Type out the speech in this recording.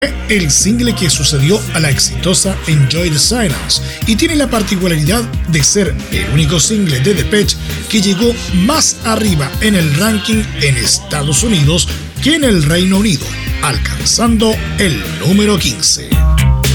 El single que sucedió a la exitosa Enjoy the Silence y tiene la particularidad de ser el único single de Depeche que llegó más arriba en el ranking en Estados Unidos que en el Reino Unido, alcanzando el número 15.